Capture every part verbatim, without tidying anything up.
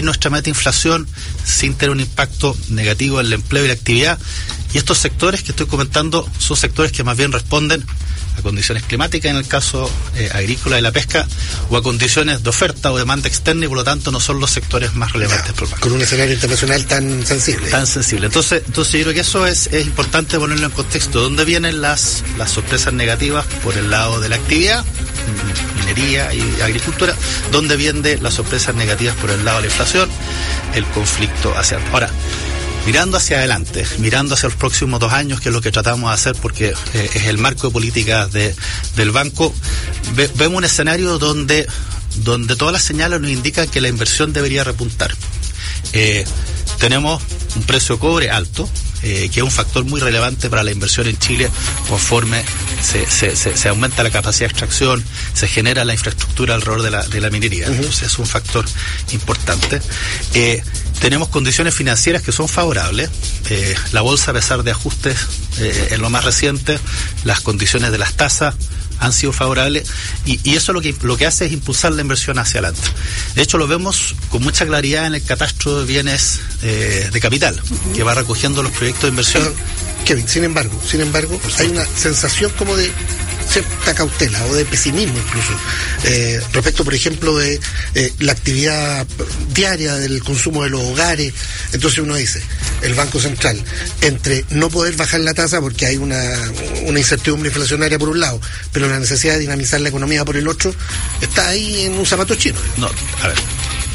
cumplir nuestra meta de inflación sin tener un impacto negativo en el empleo y la actividad. Y estos sectores que estoy comentando son sectores que más bien responden a condiciones climáticas en el caso eh, agrícola y la pesca, o a condiciones de oferta o demanda externa, y por lo tanto no son los sectores más relevantes ya, por el banco. Con un escenario internacional tan sensible. Tan sensible. Entonces, entonces yo creo que eso es, es importante ponerlo en contexto. ¿Dónde vienen las, las sorpresas negativas? Por el lado de la actividad, minería y agricultura. ¿Dónde vienen las sorpresas negativas? Por el lado de la inflación, el conflicto hacia... Ahora, mirando hacia adelante, mirando hacia los próximos dos años, que es lo que tratamos de hacer porque eh, es el marco de políticas de, del banco, ve, vemos un escenario donde, donde todas las señales nos indican que la inversión debería repuntar. Eh, tenemos un precio de cobre alto, eh, que es un factor muy relevante para la inversión en Chile, conforme se, se, se, se aumenta la capacidad de extracción, se genera la infraestructura alrededor de la, de la minería. Uh-huh. Entonces es un factor importante. Eh, Tenemos condiciones financieras que son favorables. Eh, la bolsa, a pesar de ajustes eh, en lo más reciente, las condiciones de las tasas han sido favorables, y, y eso lo que lo que hace es impulsar la inversión hacia adelante. De hecho, lo vemos con mucha claridad en el catastro de bienes eh, de capital, uh-huh, que va recogiendo los proyectos de inversión. Pero, Kevin, sin embargo, sin embargo, hay una sensación como de cierta cautela o de pesimismo incluso eh, respecto, por ejemplo, de eh, la actividad diaria del consumo de los hogares. Entonces uno dice, el Banco Central, entre no poder bajar la tasa porque hay una, una incertidumbre inflacionaria por un lado, pero la necesidad de dinamizar la economía por el otro, está ahí en un zapato chino. No, a ver,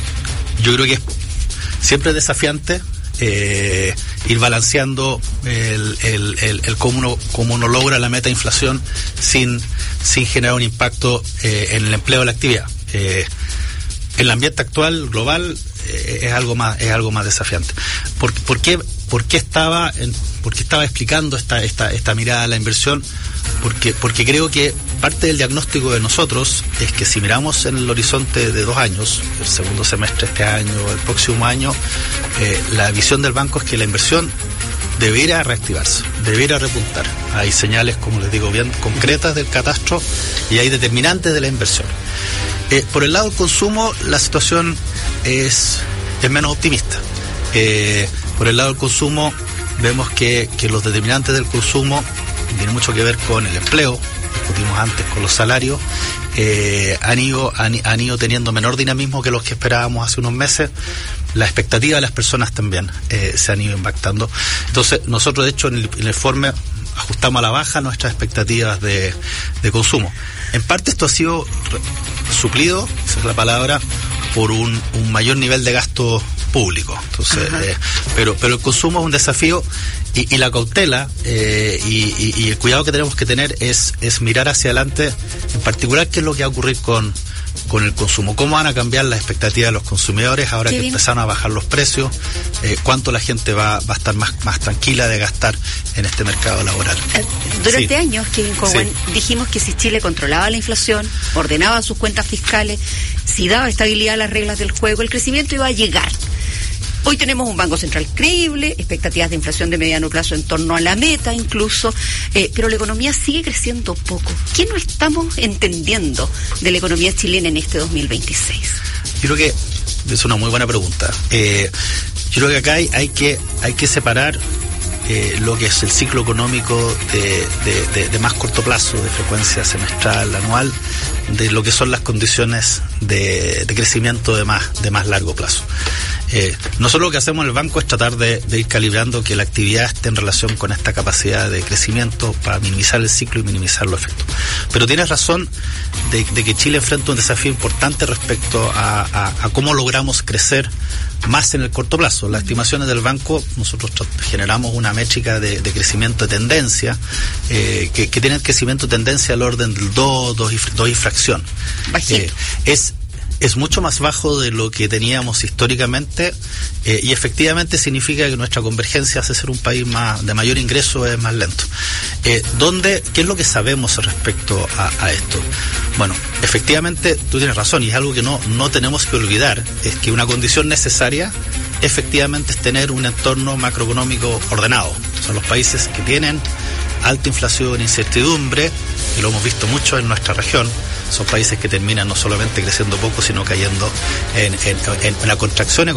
yo creo que es siempre desafiante Eh, ir balanceando el, el, el, el cómo, uno, cómo uno logra la meta de inflación sin, sin generar un impacto eh, en el empleo o la actividad. Eh, el ambiente actual global eh, es algo más es algo más desafiante. ¿Por, por qué por qué estaba en, por qué estaba explicando esta esta esta mirada a la inversión? Porque porque creo que parte del diagnóstico de nosotros es que si miramos en el horizonte de dos años, el segundo semestre de este año, el próximo año, eh, la visión del banco es que la inversión debería reactivarse, debería repuntar. Hay señales, como les digo, bien concretas del catastro y hay determinantes de la inversión. Eh, por el lado del consumo, la situación es, es menos optimista. Eh, por el lado del consumo, vemos que, que los determinantes del consumo tienen mucho que ver con el empleo, discutimos antes con los salarios, eh, han ido han, han ido teniendo menor dinamismo que los que esperábamos hace unos meses. La expectativa de las personas también eh, se han ido impactando. Entonces, nosotros, de hecho, en el, en el informe ajustamos a la baja nuestras expectativas de, de consumo. En parte esto ha sido suplido, esa es la palabra, por un, un mayor nivel de gasto público. Entonces, eh, pero pero el consumo es un desafío, y, y la cautela eh, y, y, y el cuidado que tenemos que tener es, es mirar hacia adelante, en particular qué es lo que va a ocurrir con con el consumo, cómo van a cambiar las expectativas de los consumidores ahora que empezaron a bajar los precios, eh, cuánto la gente va, va a estar más, más tranquila de gastar en este mercado laboral. Durante sí. años, Kevin Cowan, sí. dijimos que si Chile controlaba la inflación, ordenaba sus cuentas fiscales, si daba estabilidad a las reglas del juego, el crecimiento iba a llegar. Hoy tenemos un Banco Central creíble, expectativas de inflación de mediano plazo en torno a la meta incluso, eh, pero la economía sigue creciendo poco. ¿Qué no estamos entendiendo de la economía chilena en este dos mil veintiséis? Yo creo que es una muy buena pregunta. Eh, yo creo que acá hay, hay que hay que separar eh, lo que es el ciclo económico de, de, de, de más corto plazo, de frecuencia semestral, anual, de lo que son las condiciones de, de crecimiento de más de más largo plazo. Eh, nosotros lo que hacemos en el banco es tratar de, de ir calibrando que la actividad esté en relación con esta capacidad de crecimiento para minimizar el ciclo y minimizar los efectos. Pero tienes razón de, de que Chile enfrenta un desafío importante respecto a, a, a cómo logramos crecer más en el corto plazo. Las estimaciones del banco, nosotros generamos una métrica de, de crecimiento de tendencia, eh, que, que tiene el crecimiento de tendencia al orden del dos, dos y fracción. Eh, es Es mucho más bajo de lo que teníamos históricamente, eh, y efectivamente significa que nuestra convergencia hace ser un país más de mayor ingreso es más lento. Eh, ¿dónde, ¿Qué es lo que sabemos respecto a, a esto? Bueno, efectivamente tú tienes razón, y es algo que no, no tenemos que olvidar, es que una condición necesaria efectivamente es tener un entorno macroeconómico ordenado. Son los países que tienen alta inflación, incertidumbre, y lo hemos visto mucho en nuestra región. Son países que terminan no solamente creciendo poco, sino cayendo en, en, en una contracción económica.